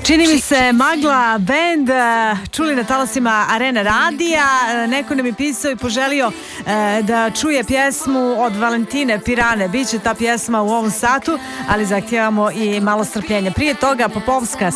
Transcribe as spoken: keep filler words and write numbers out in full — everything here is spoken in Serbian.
Čini mi se Magla band čuli na talasima Arena radija. Neko nam je pisao i poželio da čuje pjesmu od Valentine Pirane. Biće ta pjesma u ovom satu, ali zahtijevamo i malo strpljenja. Prije toga Popovska